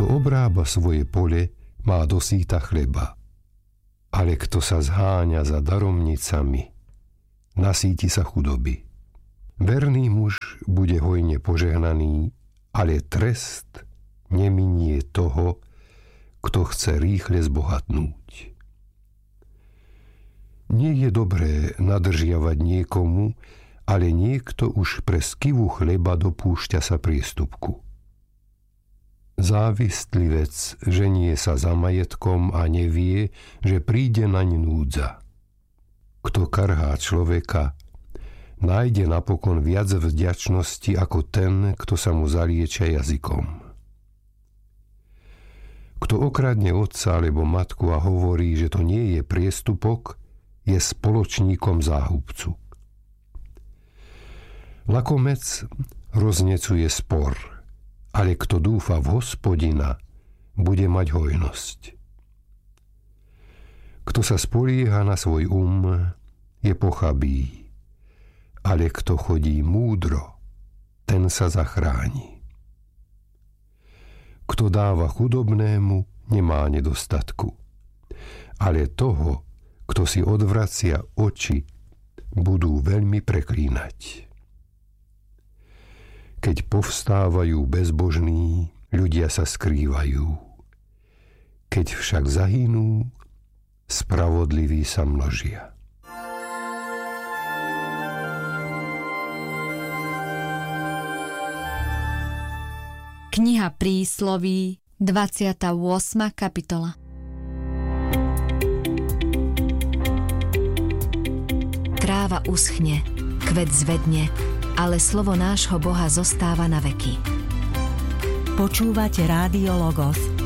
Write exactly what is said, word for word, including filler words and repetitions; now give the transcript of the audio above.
Kto obrába svoje pole, má dosýta chleba. Ale kto sa zháňa za daromnicami, nasíti sa chudoby. Verný muž bude hojne požehnaný, ale trest neminie toho, kto chce rýchle zbohatnúť. Nie je dobré nadržiavať niekomu, ale niekto už pre skivu chleba dopúšťa sa priestupku. Závistlivec ženie sa za majetkom a nevie, že príde naň núdza. Kto karhá človeka, nájde napokon viac vďačnosti ako ten, kto sa mu zaliečia jazykom. Kto okradne otca alebo matku a hovorí, že to nie je priestupok, je spoločníkom záhubcu. Lakomec roznecuje spor, ale kto dúfa v Hospodina, bude mať hojnosť. Kto sa spolieha na svoj um, je pochabý, ale kto chodí múdro, ten sa zachráni. Kto dáva chudobnému, nemá nedostatku, ale toho, kto si odvracia oči, budú veľmi preklínať. Keď povstávajú bezbožní, ľudia sa skrývajú. Keď však zahynú, spravodliví sa množia. Kniha Prísloví, dvadsiata ôsma kapitola. Tráva uschne, kvet zvedne, ale slovo nášho Boha zostáva na veky. Počúvate Rádio Logos,